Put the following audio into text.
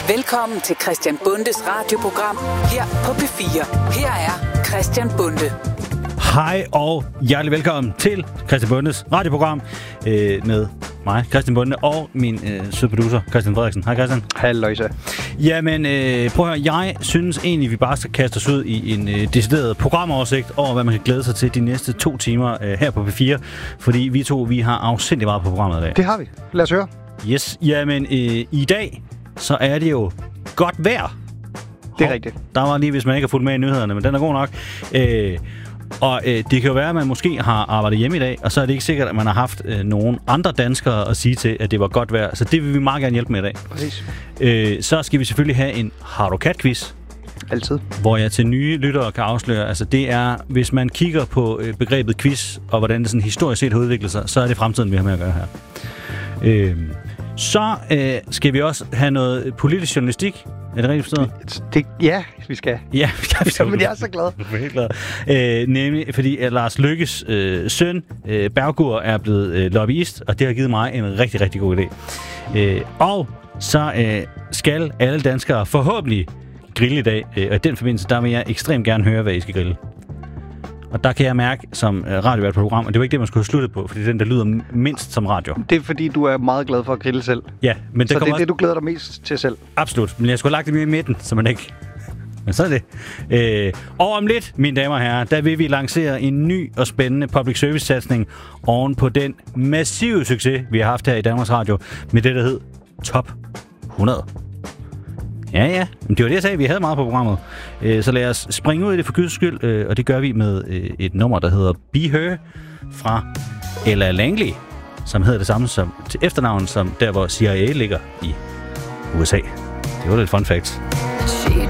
Velkommen til Christian Bundes radioprogram her på P4. Her er Christian Bunde. Hej og hjertelig velkommen til Christian Bundes radioprogram med mig, Christian Bunde, og min søde producer, Christian Frederiksen. Hej Christian. Halløjsa. Jamen, prøv at høre, jeg synes egentlig, vi bare skal kaste os ud i en decideret programoversigt over, hvad man kan glæde sig til de næste 2 timer her på P4. Fordi vi har afsindig meget på programmet i dag. Det har vi. Lad os høre. Yes, jamen i dag, så er det jo godt vejr. Det er rigtigt. Der var lige, hvis man ikke har fulgt med i nyhederne, men den er god nok. Og det kan jo være, at man måske har arbejdet hjemme i dag, og så er det ikke sikkert, at man har haft nogen andre danskere at sige til, at det var godt vejr. Så det vil vi meget gerne hjælpe med i dag. Præcis. Så skal vi selvfølgelig have en Har du kat-quiz. Altid. Hvor jeg til nye lyttere kan afsløre, altså det er, hvis man kigger på begrebet quiz, og hvordan det sådan historisk set har udviklet sig, så er det fremtiden, vi har med at gøre her. Så skal vi også have noget politisk journalistik. Er det rigtigt forstået? Ja, vi skal. Ja, men jeg er så glad. Jeg er helt glad. Nemlig, fordi Lars Løkkes søn, Bergur, er blevet lobbyist, og det har givet mig en rigtig, rigtig god idé. Og så skal alle danskere forhåbentlig grille i dag. Og i den forbindelse, der vil jeg ekstremt gerne høre, hvad I skal grille. Og der kan jeg mærke som radiovært på program, og det var ikke det, man skulle have sluttet på, fordi det er den, der lyder mindst som radio. Det er fordi, du er meget glad for at grille selv. Ja, men så det er det, du glæder dig mest til selv. Absolut, men jeg skulle have lagt det mere i midten, så man ikke... Men så er det. Og om lidt, mine damer og herrer, der vil vi lancere en ny og spændende public service-satsning oven på den massive succes, vi har haft her i Danmarks Radio, med det, der hed Top 100. Ja, men det var det, jeg sagde. Vi havde meget på programmet. Så lad os springe ud i det for guds skyld, og det gør vi med et nummer, der hedder Be Her fra Ella Langley, som hedder det samme som til efternavn, som der, hvor CIA ligger i USA. Det var lidt fun fact. She